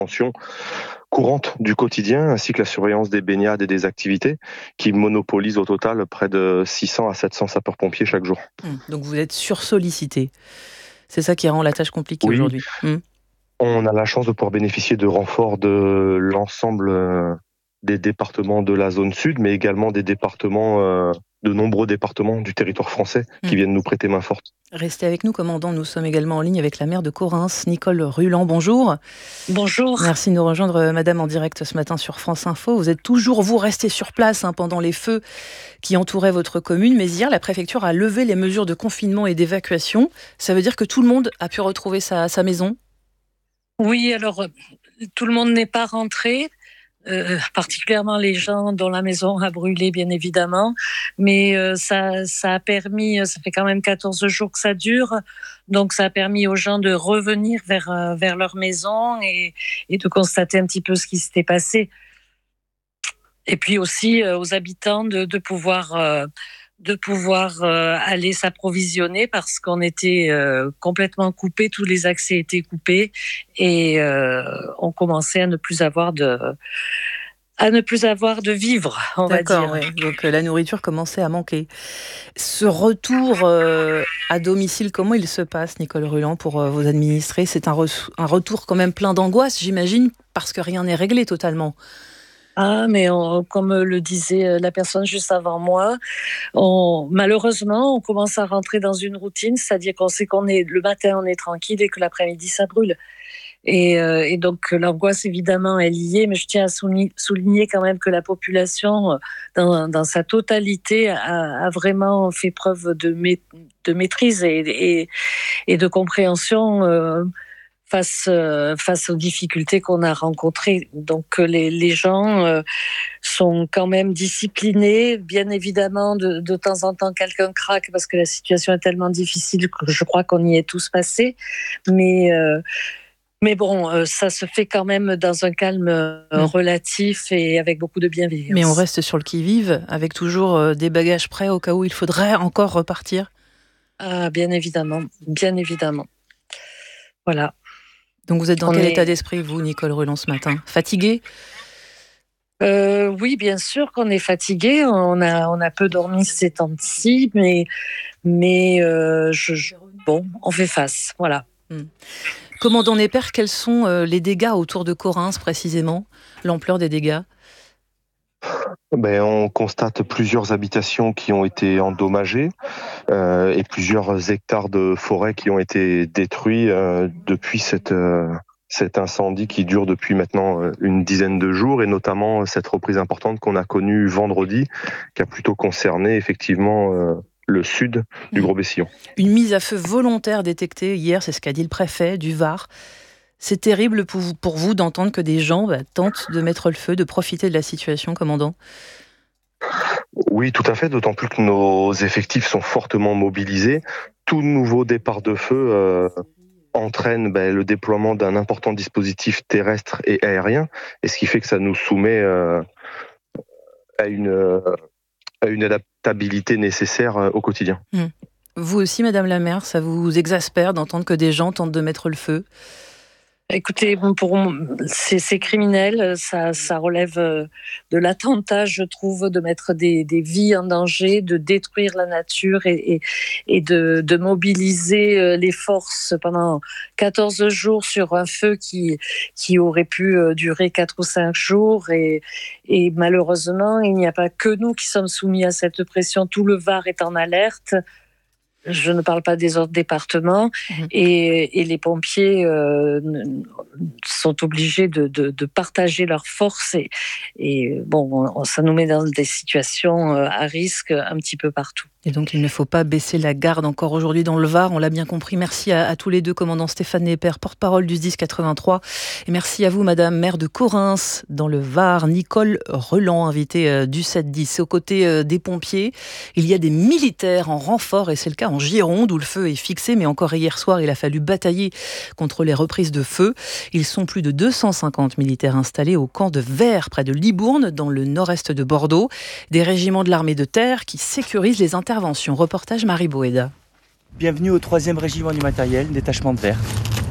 courante du quotidien, ainsi que la surveillance des baignades et des activités, qui monopolisent au total près de 600 à 700 sapeurs-pompiers chaque jour. Donc vous êtes sursollicité. C'est ça qui rend la tâche compliquée Oui, aujourd'hui. on a la chance de pouvoir bénéficier de renforts de l'ensemble des départements de la zone sud, mais également de nombreux départements du territoire français qui viennent nous prêter main forte. Restez avec nous, commandant. Nous sommes également en ligne avec la maire de Correns, Nicole Ruland. Bonjour. Bonjour. Merci de nous rejoindre, madame, en direct ce matin sur France Info. Vous êtes toujours, vous, resté sur place pendant les feux qui entouraient votre commune. Mais hier, la préfecture a levé les mesures de confinement et d'évacuation. Ça veut dire que tout le monde a pu retrouver sa maison ? Oui, alors, tout le monde n'est pas rentré. Particulièrement les gens dont la maison a brûlé, bien évidemment. Mais ça a permis, ça fait quand même 14 jours que ça dure, donc ça a permis aux gens de revenir vers leur maison et de constater un petit peu ce qui s'était passé. Et puis aussi aux habitants de pouvoir aller s'approvisionner parce qu'on était complètement coupés, tous les accès étaient coupés et on commençait à ne plus avoir de vivres, on va dire. D'accord, ouais. Donc la nourriture commençait à manquer. Ce retour à domicile, comment il se passe, Nicole Ruland, pour vos administrés ? C'est un retour quand même plein d'angoisse, j'imagine, parce que rien n'est réglé totalement. Ah, mais comme le disait la personne juste avant moi, malheureusement, on commence à rentrer dans une routine, c'est-à-dire qu'on sait le matin, on est tranquille et que l'après-midi, ça brûle. Et donc, l'angoisse, évidemment, est liée, mais je tiens à souligner quand même que la population, dans sa totalité, a vraiment fait preuve de maîtrise et de compréhension face aux difficultés qu'on a rencontrées. Donc les gens sont quand même disciplinés. Bien évidemment, de temps en temps, quelqu'un craque parce que la situation est tellement difficile que je crois qu'on y est tous passés. Mais bon, ça se fait quand même dans un calme relatif et avec beaucoup de bienveillance. Mais on reste sur le qui-vive, avec toujours des bagages prêts au cas où il faudrait encore repartir. Ah, bien évidemment, bien évidemment. Voilà. Donc vous êtes dans quel état d'esprit, vous, Nicole Ruland, ce matin ? Fatiguée ? Oui, bien sûr qu'on est fatigué. On a peu dormi ces temps-ci, mais bon, on fait face. Voilà. Commandant Neper, quels sont les dégâts autour de Correns, précisément ? L'ampleur des dégâts ? On constate plusieurs habitations qui ont été endommagées et plusieurs hectares de forêt qui ont été détruits depuis cet incendie qui dure depuis maintenant une dizaine de jours, et notamment cette reprise importante qu'on a connue vendredi, qui a plutôt concerné effectivement le sud du Gros-Bessillon. Une mise à feu volontaire détectée hier, c'est ce qu'a dit le préfet du Var. C'est terrible pour vous d'entendre que des gens tentent de mettre le feu, de profiter de la situation, commandant ? Oui, tout à fait, d'autant plus que nos effectifs sont fortement mobilisés. Tout nouveau départ de feu entraîne le déploiement d'un important dispositif terrestre et aérien, et ce qui fait que ça nous soumet à une adaptabilité nécessaire au quotidien. Vous aussi, Madame la maire, ça vous exaspère d'entendre que des gens tentent de mettre le feu ? Écoutez, c'est criminel, ça relève de l'attentat, je trouve, de mettre des vies en danger, de détruire la nature et de mobiliser les forces pendant 14 jours sur un feu qui aurait pu durer 4 ou 5 jours. Et malheureusement, il n'y a pas que nous qui sommes soumis à cette pression. Tout le Var est en alerte. Je ne parle pas des autres départements et les pompiers sont obligés de partager leurs forces et bon, ça nous met dans des situations à risque un petit peu partout. Et donc il ne faut pas baisser la garde encore aujourd'hui dans le Var, on l'a bien compris. Merci à tous les deux, commandant Stéphane Neper, porte-parole du SDIS 83, et merci à vous, madame, maire de Correns, dans le Var, Nicole Ruland, invitée du 7-10. Aux côtés des pompiers, il y a des militaires en renfort, et c'est le cas en Gironde, où le feu est fixé, mais encore hier soir, il a fallu batailler contre les reprises de feu. Ils sont plus de 250 militaires installés au camp de Vert, près de Libourne, dans le nord-est de Bordeaux. Des régiments de l'armée de terre qui sécurisent les interventions. Reportage Marie Boéda. Bienvenue au 3e régiment du matériel, détachement de Vert.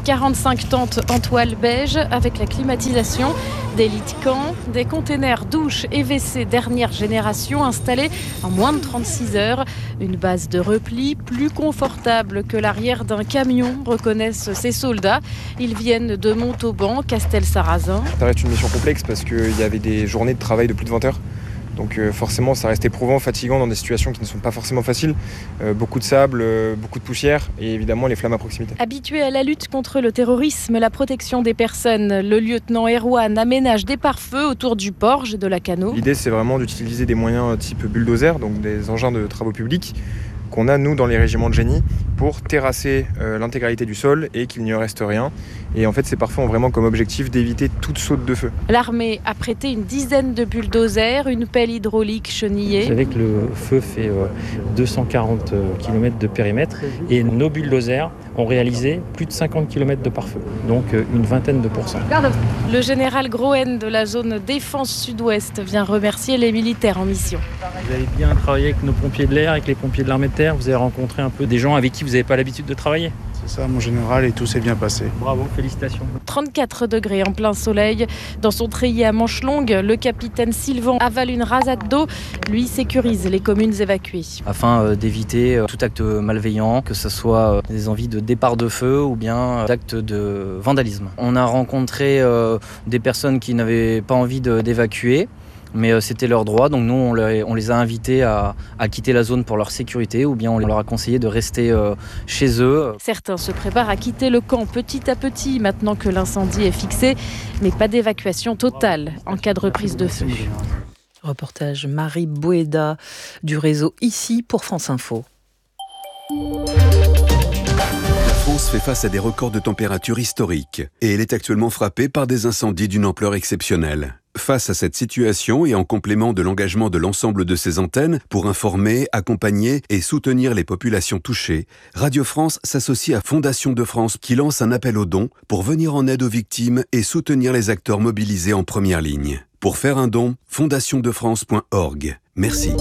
45 tentes en toile beige avec la climatisation, des lits de camp, des containers douches et WC dernière génération installés en moins de 36 heures. Une base de repli plus confortable que l'arrière d'un camion, reconnaissent ces soldats. Ils viennent de Montauban, Castelsarrasin. Ça reste une mission complexe parce qu'il y avait des journées de travail de plus de 20 heures. Donc forcément, ça reste éprouvant, fatigant dans des situations qui ne sont pas forcément faciles. Beaucoup de sable, beaucoup de poussière et évidemment les flammes à proximité. Habitué à la lutte contre le terrorisme, la protection des personnes, le lieutenant Erwan aménage des pare-feux autour du Porge et de la Cano. L'idée, c'est vraiment d'utiliser des moyens type bulldozer, donc des engins de travaux publics, qu'on a nous dans les régiments de génie pour terrasser l'intégralité du sol et qu'il n'y reste rien. Et en fait, ces pare-feux ont vraiment comme objectif d'éviter toute saute de feu. L'armée a prêté une dizaine de bulldozers, une pelle hydraulique chenillée. Vous savez que le feu fait 240 km de périmètre et nos bulldozers ont réalisé plus de 50 km de pare-feu, donc une vingtaine de pourcents. Le général Groen de la zone défense sud-ouest vient remercier les militaires en mission. Vous avez bien travaillé avec nos pompiers de l'air, avec les pompiers de l'armée de terre. Vous avez rencontré un peu des gens avec qui vous n'avez pas l'habitude de travailler. C'est ça, mon général, et tout s'est bien passé. Bravo, félicitations. 34 degrés en plein soleil. Dans son treillis à manches longues, le capitaine Sylvain avale une rasade d'eau. Lui sécurise les communes évacuées. Afin d'éviter tout acte malveillant, que ce soit des envies de départ de feu ou bien d'actes de vandalisme. On a rencontré des personnes qui n'avaient pas envie d'évacuer. Mais c'était leur droit, donc nous on les a invités à quitter la zone pour leur sécurité ou bien on leur a conseillé de rester chez eux. Certains se préparent à quitter le camp petit à petit maintenant que l'incendie est fixé, mais pas d'évacuation totale en cas de reprise de feu. Reportage Marie Boeda du réseau Ici pour France Info. La France fait face à des records de température historiques et elle est actuellement frappée par des incendies d'une ampleur exceptionnelle. Face à cette situation et en complément de l'engagement de l'ensemble de ses antennes pour informer, accompagner et soutenir les populations touchées, Radio France s'associe à Fondation de France qui lance un appel aux dons pour venir en aide aux victimes et soutenir les acteurs mobilisés en première ligne. Pour faire un don, fondationdefrance.org. Merci.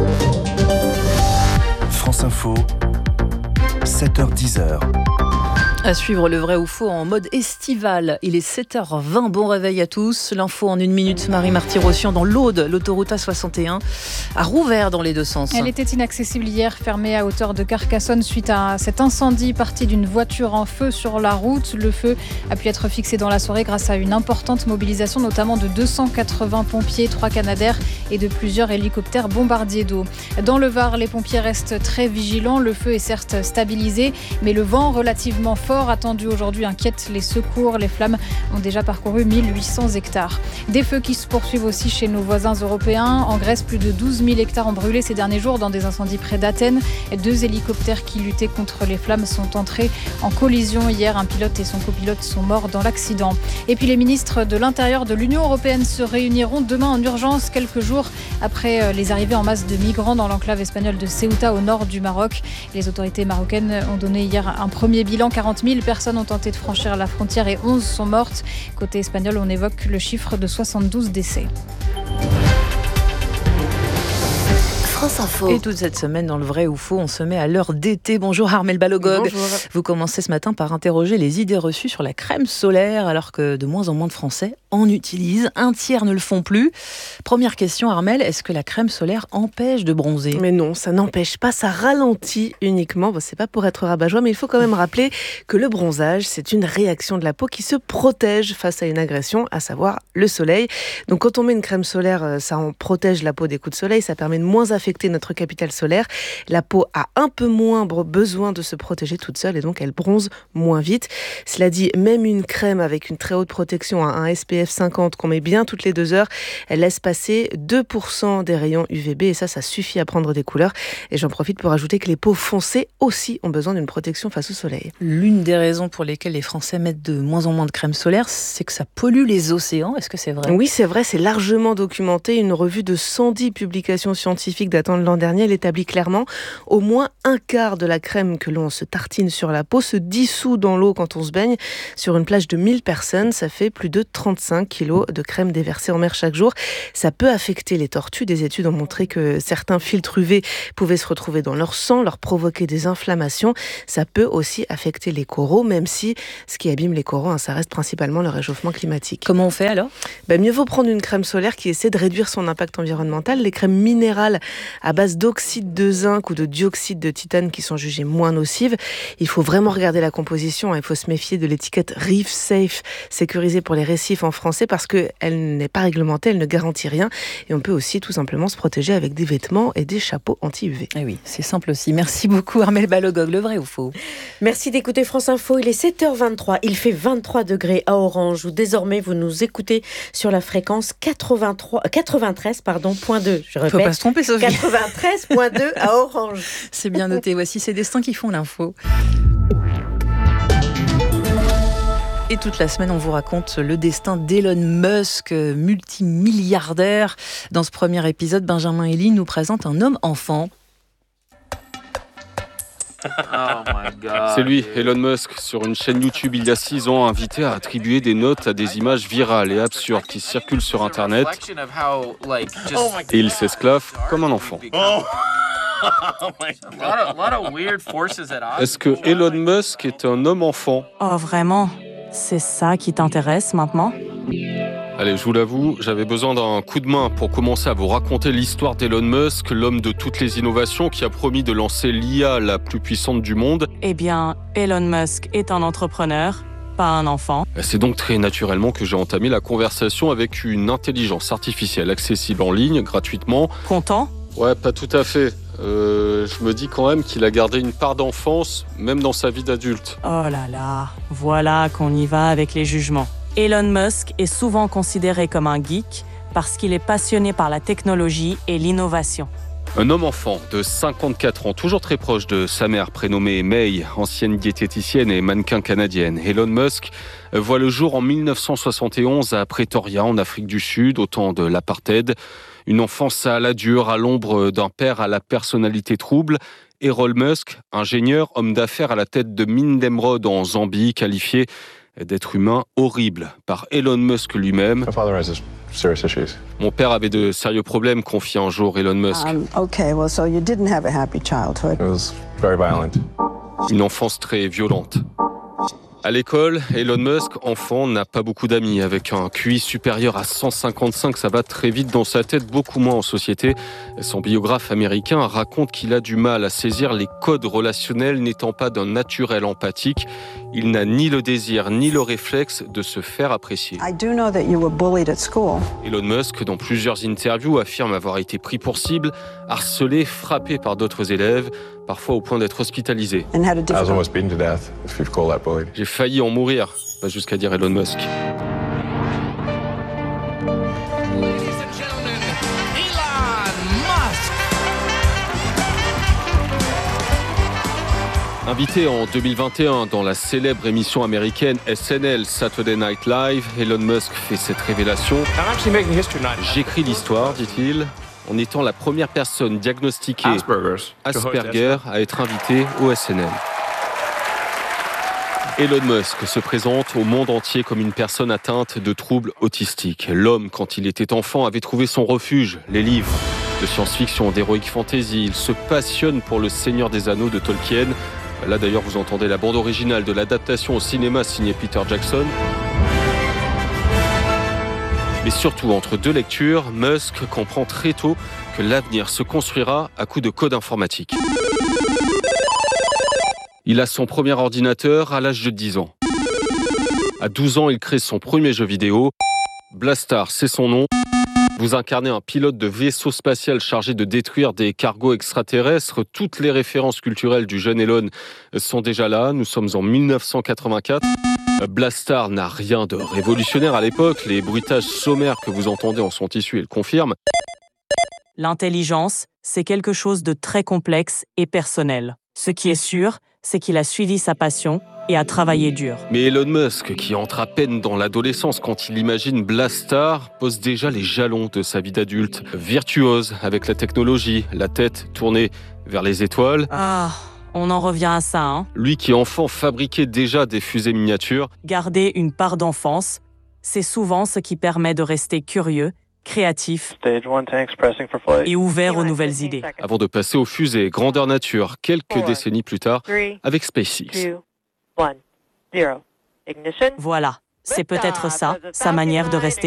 France Info, 7h-10h. À suivre le vrai ou faux en mode estival. Il est 7h20, bon réveil à tous. L'info en 1 minute, Marie Marty-Rossian dans l'Aude, l'autoroute A61 a rouvert dans les deux sens. Elle était inaccessible hier, fermée à hauteur de Carcassonne suite à cet incendie parti d'une voiture en feu sur la route. Le feu a pu être fixé dans la soirée grâce à une importante mobilisation, notamment de 280 pompiers, 3 Canadair et de plusieurs hélicoptères bombardiers d'eau. Dans le Var, les pompiers restent très vigilants. Le feu est certes stabilisé, mais le vent relativement fort attendu aujourd'hui inquiète les secours. Les flammes ont déjà parcouru 1800 hectares. Des feux qui se poursuivent aussi chez nos voisins européens. En Grèce, plus de 12 000 hectares ont brûlé ces derniers jours dans des incendies près d'Athènes. 2 hélicoptères qui luttaient contre les flammes sont entrés en collision hier. Un pilote et son copilote sont morts dans l'accident. Et puis les ministres de l'Intérieur de l'Union européenne se réuniront demain en urgence, quelques jours après les arrivées en masse de migrants dans l'enclave espagnole de Ceuta au nord du Maroc. Les autorités marocaines ont donné hier un premier bilan. 40 000 personnes ont tenté de franchir la frontière et 11 sont mortes. Côté espagnol, on évoque le chiffre de 72 décès. France Info. Et toute cette semaine, dans le vrai ou faux, on se met à l'heure d'été. Bonjour Armelle Balogog. Bonjour. Vous commencez ce matin par interroger les idées reçues sur la crème solaire, alors que de moins en moins de Français en utilisent. Un tiers ne le font plus. Première question, Armelle, est-ce que la crème solaire empêche de bronzer ? Mais non, ça n'empêche pas, ça ralentit uniquement. Bon, c'est pas pour être rabat-joie, mais il faut quand même rappeler que le bronzage, c'est une réaction de la peau qui se protège face à une agression, à savoir le soleil. Donc quand on met une crème solaire, ça en protège la peau des coups de soleil, ça permet de moins affecter notre capital solaire. La peau a un peu moins besoin de se protéger toute seule et donc elle bronze moins vite. Cela dit, même une crème avec une très haute protection, un SPF 50 qu'on met bien toutes les 2 heures, elle laisse passer 2% des rayons UVB et ça suffit à prendre des couleurs. Et j'en profite pour ajouter que les peaux foncées aussi ont besoin d'une protection face au soleil. L'une des raisons pour lesquelles les Français mettent de moins en moins de crème solaire, c'est que ça pollue les océans. Est-ce que c'est vrai ? Oui, c'est vrai, c'est largement documenté. Une revue de 110 publications scientifiques datant de l'an dernier. Elle établit clairement au moins un quart de la crème que l'on se tartine sur la peau se dissout dans l'eau quand on se baigne. Sur une plage de 1000 personnes, ça fait plus de 35 kilos de crème déversée en mer chaque jour. Ça peut affecter les tortues. Des études ont montré que certains filtres UV pouvaient se retrouver dans leur sang, leur provoquer des inflammations. Ça peut aussi affecter les coraux, même si ce qui abîme les coraux, ça reste principalement le réchauffement climatique. Comment on fait alors ? Mieux vaut prendre une crème solaire qui essaie de réduire son impact environnemental. Les crèmes minérales à base d'oxyde de zinc ou de dioxyde de titane qui sont jugées moins nocives. Il faut vraiment regarder la composition. Il faut se méfier de l'étiquette Reef Safe, sécurisée pour les récifs en français, parce qu'elle n'est pas réglementée, elle ne garantit rien. Et on peut aussi tout simplement se protéger avec des vêtements et des chapeaux anti-UV. Eh oui, c'est simple aussi. Merci beaucoup Armelle Balogog, le vrai ou faux ? Merci d'écouter France Info. Il est 7h23. Il fait 23 degrés à Orange, où désormais vous nous écoutez sur la fréquence 93.2. Je répète. Faut pas se tromper, Sophie. 93.2 à Orange. C'est bien noté. Voici ces destins qui font l'info. Et toute la semaine, on vous raconte le destin d'Elon Musk, multimilliardaire. Dans ce premier épisode, Benjamin Elie nous présente un homme-enfant. C'est lui, Elon Musk, sur une chaîne YouTube il y a 6 ans, invité à attribuer des notes à des images virales et absurdes qui circulent sur Internet. Et il s'esclaffe comme un enfant. Est-ce que Elon Musk est un homme-enfant ? Oh, vraiment ? C'est ça qui t'intéresse maintenant ? Allez, je vous l'avoue, j'avais besoin d'un coup de main pour commencer à vous raconter l'histoire d'Elon Musk, l'homme de toutes les innovations qui a promis de lancer l'IA la plus puissante du monde. Eh bien, Elon Musk est un entrepreneur, pas un enfant. C'est donc très naturellement que j'ai entamé la conversation avec une intelligence artificielle accessible en ligne, gratuitement. Content ? Ouais, pas tout à fait. Je me dis quand même qu'il a gardé une part d'enfance, même dans sa vie d'adulte. Oh là là, voilà qu'on y va avec les jugements. Elon Musk est souvent considéré comme un geek parce qu'il est passionné par la technologie et l'innovation. Un homme-enfant de 54 ans, toujours très proche de sa mère prénommée May, ancienne diététicienne et mannequin canadienne. Elon Musk voit le jour en 1971 à Pretoria, en Afrique du Sud, au temps de l'apartheid. Une enfance à la dure, à l'ombre d'un père à la personnalité trouble. Elon Musk, ingénieur, homme d'affaires à la tête de mines d'émeraude en Zambie, qualifié d'être humain horrible par Elon Musk lui-même. Mon père avait de sérieux problèmes, confie un jour Elon Musk. Une enfance très violente. À l'école, Elon Musk, enfant, n'a pas beaucoup d'amis. Avec un QI supérieur à 155, ça va très vite dans sa tête, beaucoup moins en société. Son biographe américain raconte qu'il a du mal à saisir les codes relationnels, n'étant pas d'un naturel empathique. Il n'a ni le désir ni le réflexe de se faire apprécier. Elon Musk, dans plusieurs interviews, affirme avoir été pris pour cible, harcelé, frappé par d'autres élèves, parfois au point d'être hospitalisé. J'ai failli en mourir, va jusqu'à dire Elon Musk. Invité en 2021 dans la célèbre émission américaine SNL Saturday Night Live, Elon Musk fait cette révélation. J'écris l'histoire, dit-il, en étant la première personne diagnostiquée Asperger à être invitée au SNL. Elon Musk se présente au monde entier comme une personne atteinte de troubles autistiques. L'homme, quand il était enfant, avait trouvé son refuge, les livres de science-fiction, d'heroic fantasy. Il se passionne pour Le Seigneur des Anneaux de Tolkien. Là d'ailleurs, vous entendez la bande originale de l'adaptation au cinéma signée Peter Jackson. Mais surtout, entre deux lectures, Musk comprend très tôt que l'avenir se construira à coups de code informatique. Il a son premier ordinateur à l'âge de 10 ans. À 12 ans, il crée son premier jeu vidéo. Blastar, c'est son nom. Vous incarnez un pilote de vaisseau spatial chargé de détruire des cargos extraterrestres. Toutes les références culturelles du jeune Elon sont déjà là. Nous sommes en 1984. Blastar n'a rien de révolutionnaire à l'époque. Les bruitages sommaires que vous entendez en sont issus et le confirment. L'intelligence, c'est quelque chose de très complexe et personnel. Ce qui est sûr, c'est qu'il a suivi sa passion et à travailler dur. Mais Elon Musk, qui entre à peine dans l'adolescence quand il imagine Blastar, pose déjà les jalons de sa vie d'adulte. Virtuose avec la technologie, la tête tournée vers les étoiles. Ah, on en revient à ça, hein. Lui qui enfant fabriquait déjà des fusées miniatures. Garder une part d'enfance, c'est souvent ce qui permet de rester curieux, créatif et ouvert aux nouvelles idées. Avant de passer aux fusées grandeur nature, quelques décennies plus tard, avec SpaceX. Voilà, c'est peut-être ça, sa manière de rester